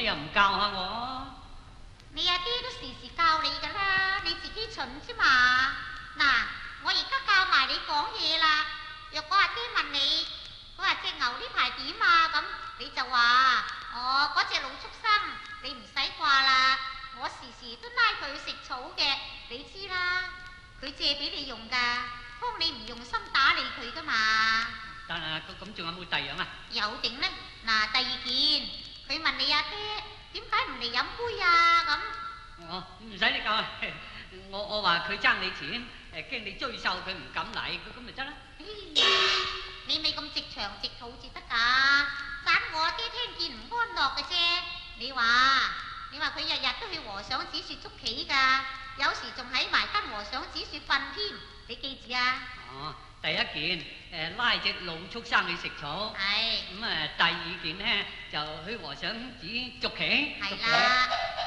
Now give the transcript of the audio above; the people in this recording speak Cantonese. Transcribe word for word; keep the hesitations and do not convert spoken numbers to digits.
又唔教下我？ 你阿爹都時時教你㗎啦，你自己蠢啫嘛。嗱，我而家教埋你講嘢啦。若果阿爹問你，佢話隻牛呢排點啊？咁你就話：哦，嗰隻老畜生，你唔使掛啦。我時時都拉佢食草嘅，你知啦。佢借俾你用㗎，幫你唔用心打理佢㗎嘛。 但係咁仲有冇第二樣啊？ 有定呢？嗱，第二件，佢問你阿爹點解唔嚟飲杯啊？咁我唔使你教，我我話佢爭你錢，誒驚你追究佢唔敢嚟，咁咪得啦。 你咪咁直腸直肚至得㗎，盞我阿爹聽見唔安樂嘅啫。你話你話佢日日都去和尚寺說捉棋㗎，有時仲喺埋跟和尚寺說瞓添，你記住啊！ 哦，第一件誒拉隻老畜生去食草， 係咁啊第二件咧就去和尚寺捉棋， 係啦。